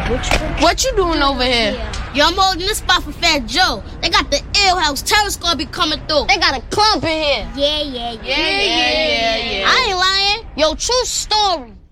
What you doing over here? Yo, I'm holding this spot for Fat Joe. They got the ill house. Terror's gonna be coming through. They got a club in here. Yeah. Yeah. I ain't lying. Yo, true story.